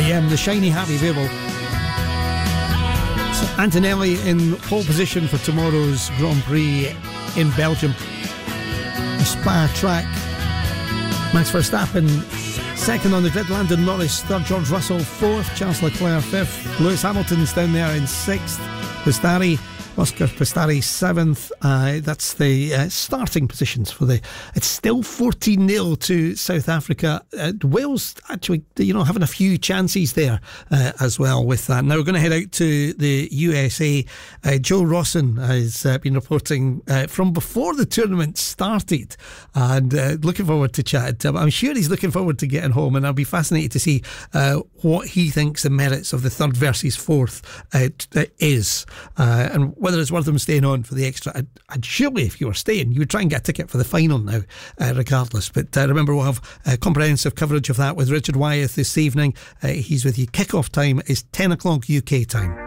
R.E.M., the Shiny Happy Babel. So Antonelli in pole position for tomorrow's Grand Prix in Belgium. The Spa track. Max Verstappen second on the grid, Lando Norris third, George Russell fourth, Charles Leclerc fifth, Lewis Hamilton's down there in sixth, Oscar Piastri seventh. That's the starting positions for the. It's still 14-0 to South Africa. Wales actually, having a few chances there as well with that. Now we're going to head out to the USA. Joe Rawson has been reporting from before the tournament started, and looking forward to chatting to him. I'm sure he's looking forward to getting home, and I'll be fascinated to see what he thinks the merits of the third versus fourth is, and whether it's worth them staying on for the extra. And surely if you were staying, you would try and get a ticket for the final now, regardless. But remember, we'll have comprehensive coverage of that with Richard Wyeth this evening. He's with you. Kick-off time is 10 o'clock UK time.